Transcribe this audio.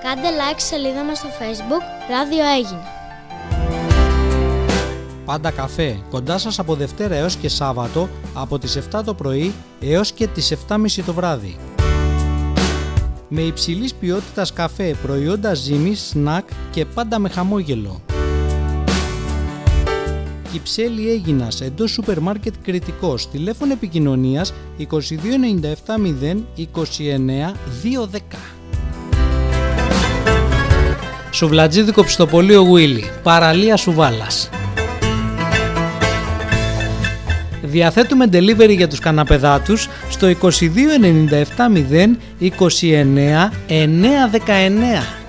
Κάντε like στη σελίδα μας στο Facebook Ράδιο Αίγινα. Πάντα καφέ, κοντά σας από Δευτέρα έως και Σάββατο, από τις 7 το πρωί έως και τις 7.30 το βράδυ. Με υψηλής ποιότητας καφέ, προϊόντα ζύμης, σνακ και πάντα με χαμόγελο. Κυψέλη Αίγινας, εντός σούπερ μάρκετ Κρητικός, τηλέφωνο επικοινωνίας 2297 0 29 210. Σουβλατζίδικο ψητοπολείο Γουίλι, παραλία Σουβάλας. Διαθέτουμε delivery για τους καναπεδάτους στο 2297 0 29 919.